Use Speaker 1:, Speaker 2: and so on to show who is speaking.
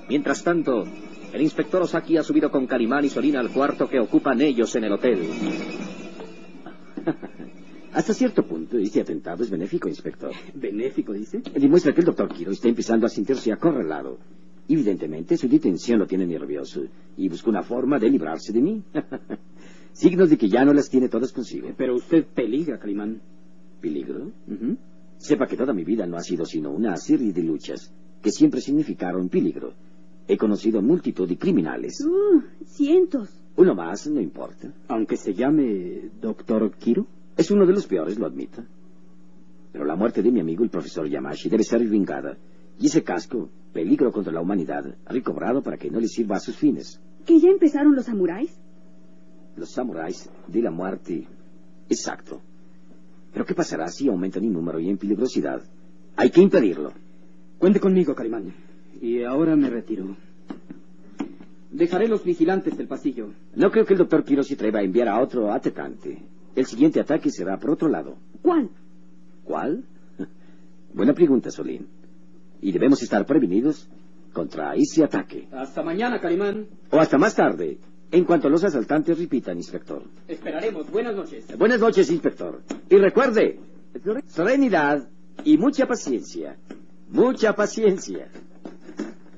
Speaker 1: Mientras tanto, el inspector Ozaki ha subido con Calimán y Solina al cuarto que ocupan ellos en el hotel.
Speaker 2: Hasta cierto punto, este atentado es benéfico, inspector.
Speaker 3: ¿Benéfico, dice?
Speaker 2: Demuestra que el doctor Quiro está empezando a sentirse acorralado. Evidentemente, su detención lo tiene nervioso y busca una forma de librarse de mí. Signos de que ya no las tiene todas consigo.
Speaker 3: Pero usted peligra, Calimán.
Speaker 2: ¿Peligro? Sepa que toda mi vida no ha sido sino una serie de luchas que siempre significaron peligro. He conocido multitud de criminales.
Speaker 4: Cientos.
Speaker 2: Uno más, no importa.
Speaker 3: Aunque se llame Doctor Quiro.
Speaker 2: Es uno de los peores, lo admito. Pero la muerte de mi amigo el profesor Yamashi debe ser vengada. Y ese casco, peligro contra la humanidad, recobrado para que no le sirva a sus fines.
Speaker 4: ¿Que ya empezaron los samuráis?
Speaker 2: Los samuráis de la muerte. Exacto. Pero ¿qué pasará si aumentan en número y en peligrosidad? Hay que impedirlo.
Speaker 3: Cuente conmigo, Calimán. Y ahora me retiro. Dejaré los vigilantes del pasillo.
Speaker 2: No creo que el doctor Quiro se atreva a enviar a otro atacante. El siguiente ataque será por otro lado.
Speaker 4: ¿Cuál?
Speaker 2: ¿Cuál? Buena pregunta, Solín. Y debemos estar prevenidos contra ese ataque.
Speaker 3: Hasta mañana, Calimán.
Speaker 2: O hasta más tarde, en cuanto los asaltantes repitan, inspector.
Speaker 3: Esperaremos. Buenas noches.
Speaker 2: Buenas noches, inspector. Y recuerde, serenidad y mucha paciencia. Mucha paciencia.